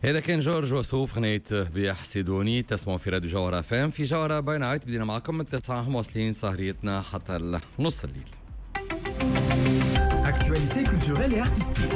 هذا كان جورج وسوف غنية بيحسدوني. تسمعوا في راديو جوهرة FM في جوهرة باي نايت. بدينا معكم من 9 مواصلين سهريتنا حتى نص الليل. Actualité culturelle et artistique.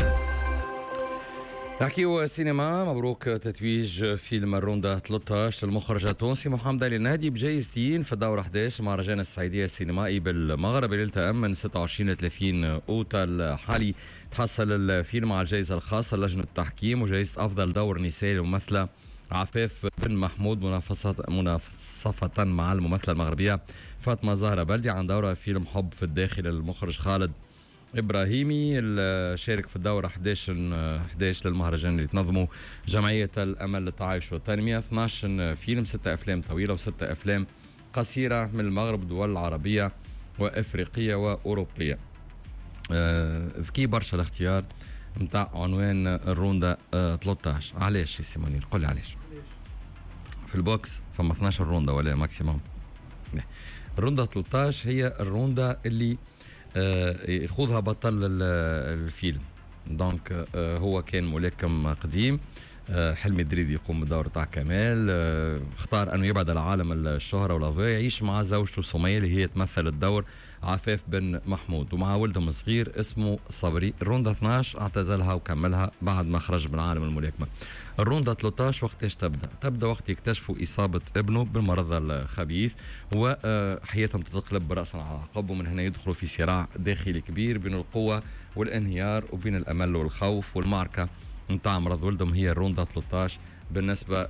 نحكيو سينما. مبروك تتويج فيلم الروندا 13 للمخرج التونسي محمد علي النهدي بجائزتين في الدورة 11 مهرجان السعيدية السينمائي بالمغرب اللي التأم من 26 ل 30 أوتا الحالي. تحصل الفيلم على الجائزة الخاصة لجنة التحكيم وجائزة أفضل دور نسائي للممثلة عفاف بن محمود منافسة مع الممثلة المغربية فاطمة زهرة بلدي عن دورة فيلم حب في الداخل المخرج خالد إبراهيمي. شارك في الدورة 11 للمهرجان اللي تنظمه جمعية الأمل للتعايش والتنمية. 12 فيلم، 6 أفلام طويلة و6 أفلام قصيرة من المغرب والدول العربية وأفريقية وأوروبية. ذكي برشا الاختيار متاع عنوان الروندا 13. علاش يا سيمونير؟ قل لي علاش. في البوكس فما 12 روندا ولا ماكسيموم. الروندا 13 هي الروندا اللي يخوضها بطل الفيلم. دونك هو كان ملاكم قديم، حلمي الدريدي يقوم بالدور تاع كمال. اختار انه يبعد على عالم الشهرة والاضواء، يعيش مع زوجته سمية اللي هي تمثل الدور عفاف بن محمود ومع ولدهم الصغير اسمه صبري. الروندا 12 اعتزلها وكملها بعد ما خرج من عالم الملاكمة. الروندا 13 وقتاش تبدا وقت يكتشفوا إصابة ابنه بالمرض الخبيث وحياتهم تتقلب برأسا على عقب، ومن هنا يدخلوا في صراع داخلي كبير بين القوة والانهيار وبين الأمل والخوف. والمعركة نتاع مرض ولدهم هي الروندا 13 بالنسبة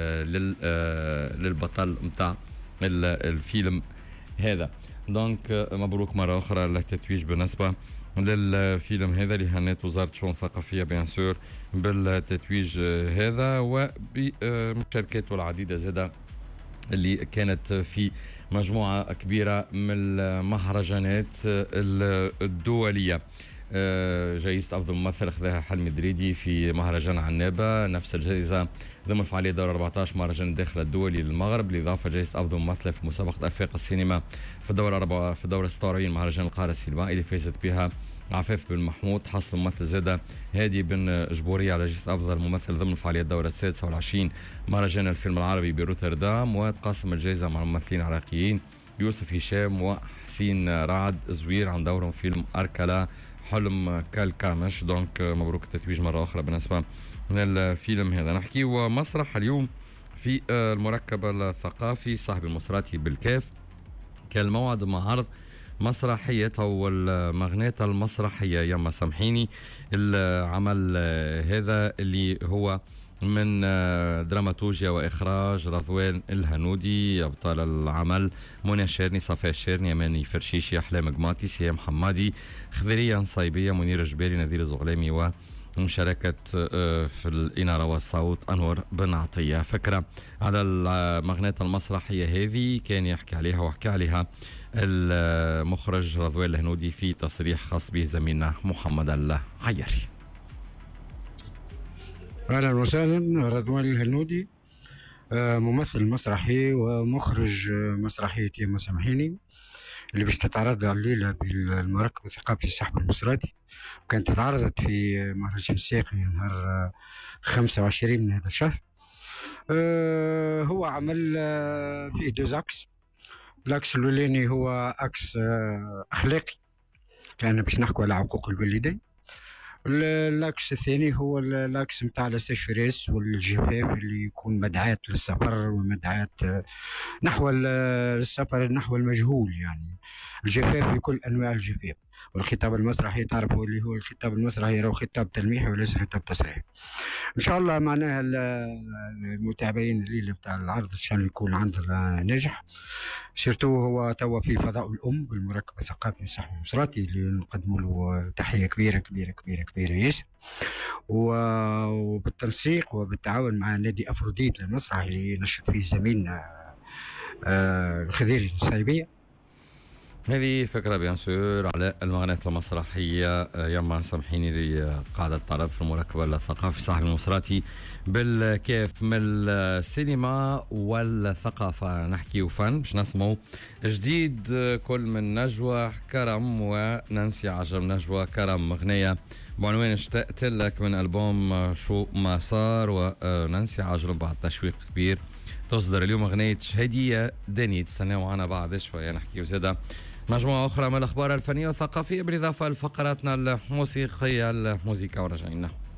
للبطل نتاع الفيلم هذا. دونك مبروك مرة أخرى التتويج بالنسبة للفيلم هذا لهنات وزارة الشؤون الثقافية بيان سور بالتتويج هذا وبمشاركاته العديدة زادة اللي كانت في مجموعة كبيرة من المهرجانات الدولية. جائزة أفضل ممثل أخذها حلمي الدريدي في مهرجان عنابة. نفس الجائزة ضمن فعالية دور 14 مهرجان الداخل الدولي للمغرب، بالإضافة جائزة أفضل ممثلة في مسابقة أفاق السينما في الدورة 46 مهرجان القاهرة السينمائي اللي فازت بها عفاف بن محمود. حصل ممثل زادة هادي بن جبوري على جائزة أفضل ممثل ضمن فعالية الدورة 26 مهرجان الفيلم العربي بروتردام. وتقاسم الجائزة مع ممثلين عراقيين يوسف هشام وحسين رعد زوير عن دورهم فيلم أركلا حلم كالكامش. دونك مبروك التتويج مرة أخرى بالنسبة للفيلم هذا. نحكي ومسرح اليوم في المركب الثقافي صاحب المصراتي بالكاف كان الموعد مع عرض مسرحية أو المغناة المسرحية يما سامحيني. العمل هذا اللي هو من دراماتورجيا وإخراج رضوان الهنودي. أبطال العمل منى الشيرني، صفاء الشيرني، أماني فرشيشي، أحلام قماطي، سيام حمادي، خضرية نصيبية، منير جبالي، نذير الزغلامي، ومشاركة في الإنارة والصوت أنور بن عطية. فكرة على المغناة المسرحية هذه كان يحكي عليها وحكى عليها المخرج رضوان الهنودي في تصريح خاص به زميلنا محمد العياري. أهلا وسهلا. رضوان الهنودي ممثل مسرحي ومخرج مسرحية يما سامحيني اللي باش تتعرض الليلة بالمركب الثقافي السحب المصراتي، وكانت تتعرضت في مهرجان الساقي نهار 25 من هذا الشهر. هو عمل فيه دوز أكس. الأكس الأولاني هو أكس أخلاقي لأن باش نحكوا على حقوق الوالدين. اللاكس الثاني هو اللاكس متاع الاستشفاس والجفاف اللي يكون مدعاة للسفر ومدعاة نحو السفر نحو المجهول، يعني الجفاف بكل انواع الجفاف. والخطاب المسرحي تعرفوا اللي هو الخطاب المسرحي هو خطاب تلميحي وليس خطاب تصريحي. ان شاء الله معناها المتابعين الليله بتاع العرض ان شاء الله يكون عندنا نجح. سيرتو هو توا في فضاء الام بالمركب الثقافي السحب المصراتي اللي نقدم له تحيه كبيره كبيره كبيره كبيره ياسر، وبالتنسيق وبالتعاون مع نادي افروديت للمسرح اللي نشط فيه زميلنا الخضيري النصيبيه. هذه فكرة بيان سور على المغناة المسرحية يما سامحيني اللي قاعدة تعرض في المركب الثقافي صاحب المصراتي بالكيف من السينما والثقافة. نحكي وفن باش نسمعوا جديد كل من نجوى كرم ونانسي عجم. نجوى كرم مغنية بعنوان اشتقت لك من ألبوم شو ما صار. ونانسي عجرم بعد تشويق كبير تصدر اليوم أغنية هدية دني، تستناو معنا بعد شوية نحكي وزيادة مجموعة أخرى من الأخبار الفنية والثقافية بالإضافة لفقراتنا الموسيقية الموسيقى ورجعنا.